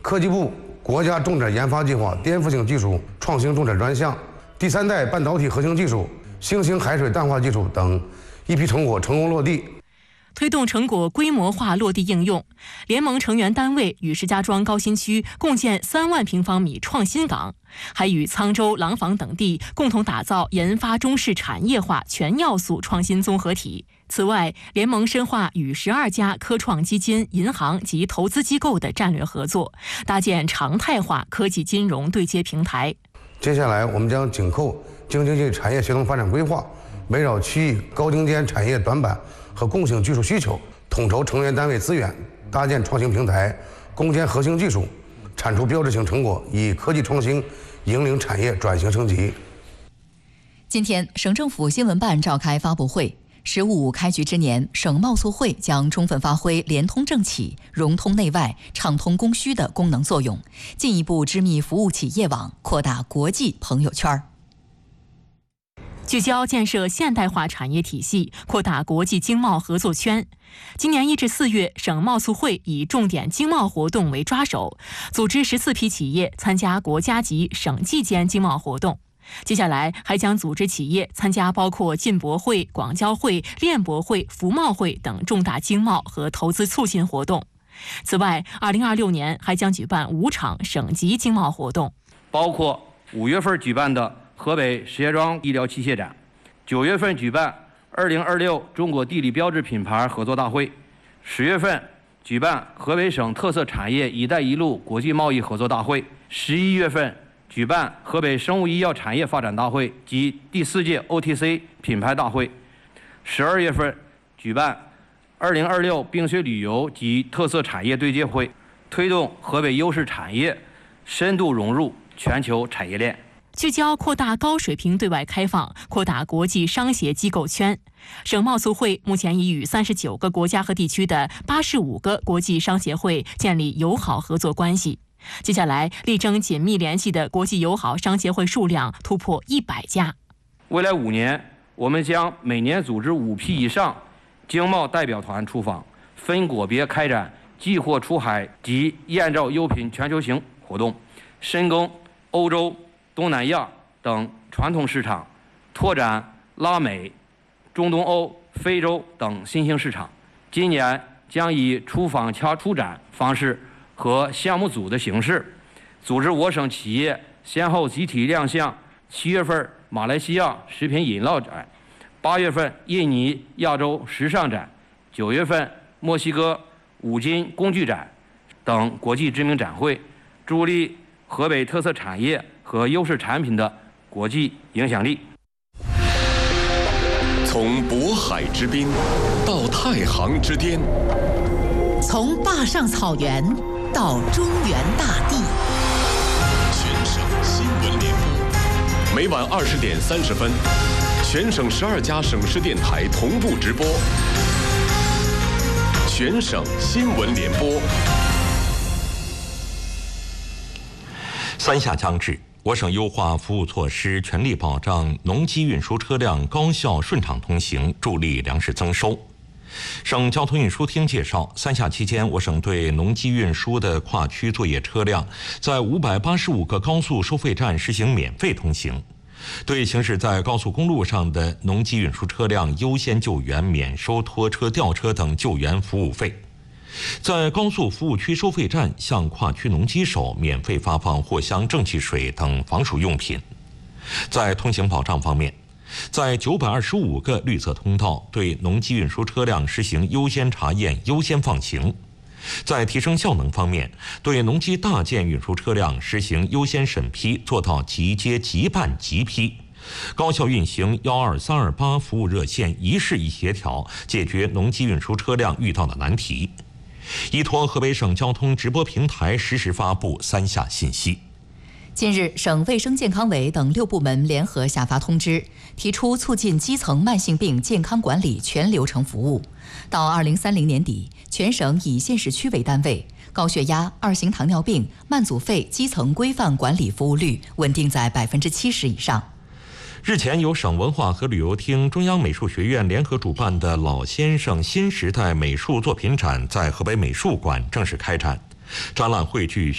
科技部国家重点研发计划颠覆性技术创新重点专项、第3代半导体核心技术、新型海水淡化技术等一批成果成功落地。 推动成果规模化落地应用，联盟成员单位与石家庄高新区共建3万平方米创新港，还与沧州、廊坊等地共同打造研发中式产业化全要素创新综合体。此外，联盟深化与12家科创基金、银行及投资机构的战略合作，搭建常态化科技金融对接平台。 接下来，我们将紧扣京津冀产业协同发展规划，围绕区域高精尖产业短板和共性技术需求，统筹成员单位资源，搭建创新平台，攻坚核心技术，产出标志性成果，以科技创新引领产业转型升级。 今天，省政府新闻办召开发布会。15开局之年，省贸促会将充分发挥联通政企、融通内外、畅通供需的功能作用，进一步织密服务企业网，扩大国际朋友圈。 聚焦建设现代化产业体系，扩大国际经贸合作圈。今年1至4月，省贸促会以重点经贸活动为抓手，组织14批企业参加国家级、省际间经贸活动。接下来还将组织企业参加包括进博会、广交会、链博会、服贸会等重大经贸和投资促进活动。此外，2026年还将举办5场省级经贸活动， 包括5月份举办的河北石家庄医疗器械展，9月份举办2026中国地理标志品牌合作大会，10月份举办河北省特色产业“一带一路”国际贸易合作大会，11月份举办河北生物医药产业发展大会及第4届 OTC 品牌大会，12月份举办2026冰雪旅游及特色产业对接会，推动河北优势产业深度融入全球产业链。 聚焦扩大高水平对外开放，扩大国际商协机构圈。省贸促会目前已与39个国家和地区的85个国际商协会建立友好合作关系。接下来，力争紧密联系的国际友好商协会数量突破100家。 未来5年，我们将每年组织5批以上经贸代表团出访，分国别开展寄货出海及验照优品全球行活动，深耕欧洲、东南亚等传统市场，拓展拉美、中东欧、非洲等新兴市场。今年将以出访加出展方式和项目组的形式，组织我省企业先后集体亮相7月份马来西亚食品饮料展，8月份印尼亚洲时尚展，9月份墨西哥五金工具展等国际知名展会，助力河北特色产业和优势产品的国际影响力。 从渤海之滨到太行之巅， 从坝上草原到中原大地， 全省新闻联播，每晚20点30分，全省12家省市电台同步直播。全省新闻联播。 三夏将至，我省优化服务措施，全力保障农机运输车辆高效顺畅通行，助力粮食增收。省交通运输厅介绍，三夏期间，我省对农机运输的跨区作业车辆在585个高速收费站实行免费通行，对行驶在高速公路上的农机运输车辆优先救援，免收拖车、吊车等救援服务费。在高速服务区收费站向跨区农机手免费发放货箱、正气水等防暑用品。在通行保障方面，在925个绿色通道对农机运输车辆实行优先查验、优先放行。在提升效能方面，对农机大件运输车辆实行优先审批，做到即接即办即批，高效运行12328服务热线，一事一协调，解决农机运输车辆遇到的难题。依托河北省交通直播平台实时发布三夏信息。 近日，省卫生健康委等6部门联合下发通知，提出促进基层慢性病健康管理全流程服务。到2030年底，全省以县市区为单位，高血压、2型糖尿病、慢阻肺基层规范管理服务率稳定在70%以上。 日前，由省文化和旅游厅、中央美术学院联合主办的老先生新时代美术作品展在河北美术馆正式开展，展览汇聚